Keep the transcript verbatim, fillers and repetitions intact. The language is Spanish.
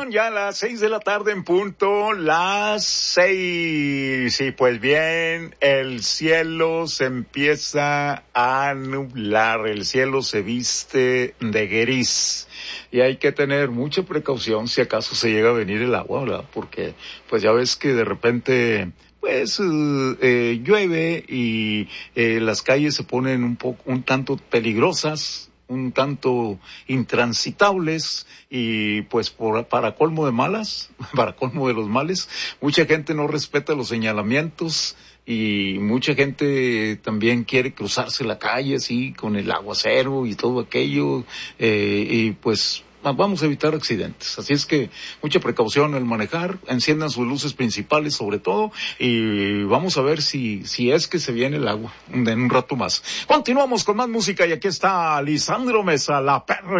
son ya las seis de la tarde en punto, las seis. Y pues bien, el cielo se empieza a nublar, el cielo se viste de gris. Y hay que tener mucha precaución si acaso se llega a venir el agua, ¿verdad? Porque pues ya ves que de repente pues eh, eh, llueve y eh, las calles se ponen un poco, un tanto peligrosas, un tanto intransitables y pues por, para colmo de malas, para colmo de los males, mucha gente no respeta los señalamientos y mucha gente también quiere cruzarse la calle así con el aguacero y todo aquello eh, y pues vamos a evitar accidentes. Así es que mucha precaución al manejar, enciendan sus luces principales sobre todo y vamos a ver si si es que se viene el agua en un rato más. Continuamos con más música y aquí está Lisandro Mesa, la perra.